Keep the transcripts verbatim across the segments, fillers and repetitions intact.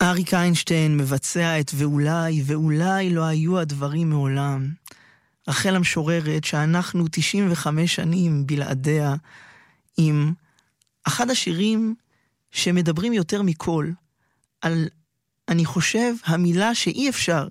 אריק איינשטיין מבצע את ואולי, ואולי לא היו הדברים מעולם. רחל המשוררת שאנחנו תשעים וחמש שנים בלעדיה, עם אחד השירים שמדברים יותר מכל, על, אני חושב, המילה שאי אפשר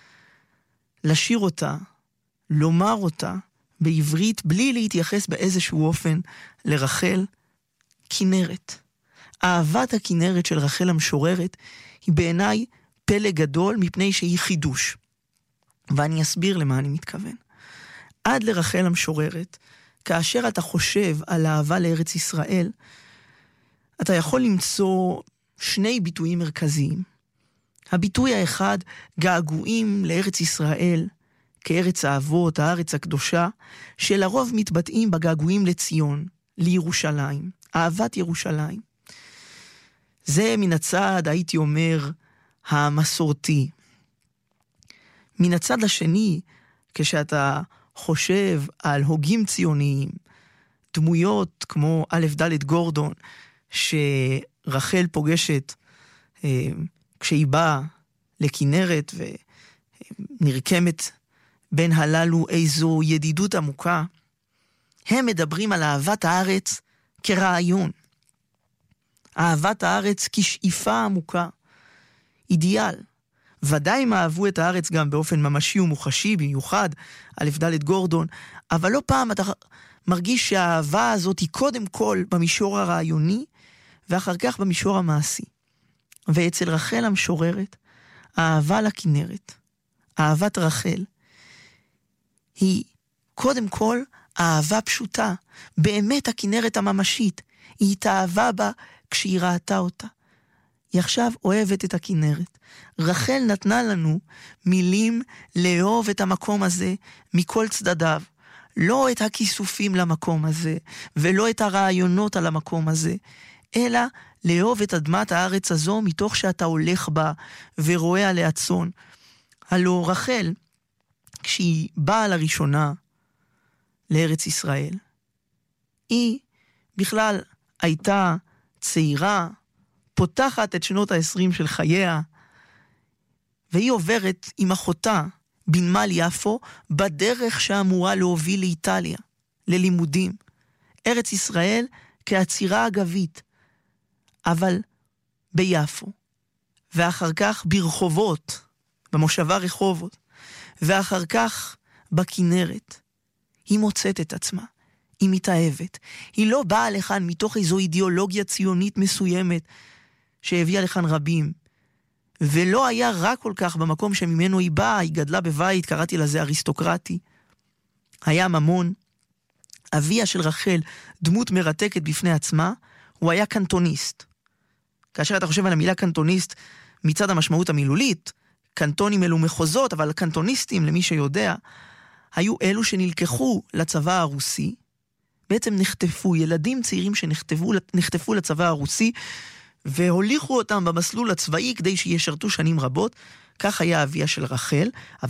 לשיר אותה, לומר אותה בעברית, בלי להתייחס באיזשהו אופן לרחל, כנרת. אהבת הכנרת של רחל המשוררת היא בעיניי פלא גדול מפני שהיא חידוש. ואני אסביר למה אני מתכוון. עד לרחל המשוררת, כאשר אתה חושב על אהבה לארץ ישראל, אתה יכול למצוא שני ביטויים מרכזיים. הביטוי האחד, געגועים לארץ ישראל, כארץ האבות, הארץ הקדושה, שלרוב מתבטאים בגעגועים לציון, לירושלים, אהבת ירושלים. זה מן הצד, הייתי אומר, המסורתי. מן הצד השני, כשאתה חושב על הוגים ציוניים, דמויות כמו א' ד' גורדון, שרחל פוגשת אה, כשהיא באה לכנרת ונרקמת בין הללו איזו ידידות עמוקה, הם מדברים על אהבת הארץ כרעיון. אהבת הארץ כשאיפה עמוקה, אידיאל. ודאי הם אהבו את הארץ גם באופן ממשי ומוחשי, במיוחד א' ד' גורדון, אבל לא פעם אתה מרגיש שהאהבה הזאת היא קודם כל במישור הרעיוני, ואחר כך במישור המעשי. ואצל רחל המשוררת, האהבה לכנרת, אהבת רחל, היא קודם כל אהבה פשוטה, באמת הכנרת הממשית, היא התאהבה בה כשהיא ראתה אותה. היא עכשיו אוהבת את הכנרת. רחל נתנה לנו מילים לאהוב את המקום הזה מכל צדדיו. לא את הכיסופים למקום הזה, ולא את הרעיונות על המקום הזה, אלא לאהוב את אדמת הארץ הזו מתוך שאתה הולך בה ורואה עליה צאן. הלא רחל, כשהיא באה לראשונה לארץ ישראל, היא בכלל הייתה צעירה, פותחת את שנות ה-עשרים של חייה, והיא עוברת עם אחותה בנמל יפו בדרך שאמורה להוביל לאיטליה, ללימודים. ארץ ישראל כעצירה אגבית, אבל ביפו, ואחר כך ברחובות, במושבה רחובות, ואחר כך בכנרת. היא מוצאת את עצמה, היא מתאהבת. היא לא באה לכאן מתוך איזו אידיאולוגיה ציונית מסוימת, שהביאה לכאן רבים, ולא היה רק כל כך במקום שממנו היא באה, היא גדלה בבית, קראתי לזה אריסטוקרטי, היה ממון. אביה של רחל, דמות מרתקת בפני עצמה, הוא היה קנטוניסט. כאשר אתה חושב על המילה קנטוניסט, מצד המשמעות המילולית, קנטונים אלו מחוזות, אבל קנטוניסטים, למי שיודע, היו אלו שנלקחו לצבא הרוסי, בעצם נחטפו, ילדים צעירים שנחטפו, נחטפו לצבא הרוסי, והוליכו אותם במסלול הצבאי כדי שישרתו שנים רבות. כך היה אביה של רחל, אבל